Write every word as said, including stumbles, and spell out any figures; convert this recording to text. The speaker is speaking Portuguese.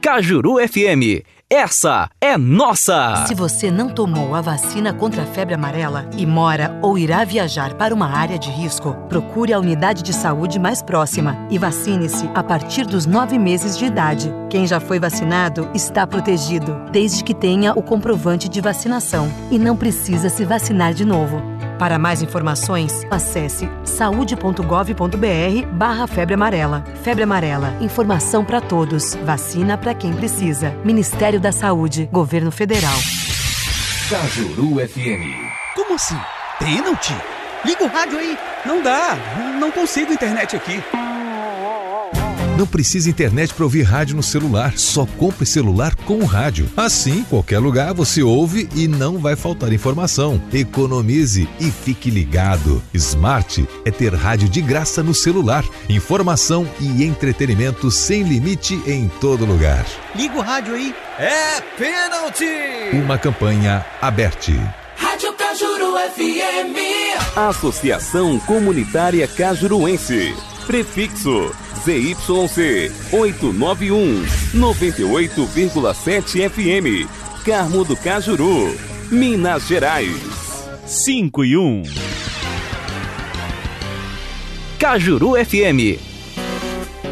Cajuru F M. Essa é nossa! Se você não tomou a vacina contra a febre amarela e mora ou irá viajar para uma área de risco, procure a unidade de saúde mais próxima e vacine-se a partir dos nove meses de idade. Quem já foi vacinado está protegido, desde que tenha o comprovante de vacinação e não precisa se vacinar de novo. Para mais informações, acesse saude.gov.br barra febre amarela. Febre amarela, informação para todos, vacina para quem precisa. Ministério da Saúde, Governo Federal. Cajuru F M. Como assim? Pênalti? Liga o rádio aí. Não dá, não consigo internet aqui. Não precisa internet para ouvir rádio no celular, só compre celular com rádio. Assim, qualquer lugar você ouve e não vai faltar informação. Economize e fique ligado. Smart é ter rádio de graça no celular. Informação e entretenimento sem limite em todo lugar. Liga o rádio aí. É pênalti! Uma campanha aberta. Rádio Cajuru F M. Associação Comunitária Cajuruense. Prefixo Z Y C oitocentos e noventa e um, noventa e oito vírgula sete F M, Carmo do Cajuru, Minas Gerais. cinco e um. Cajuru F M.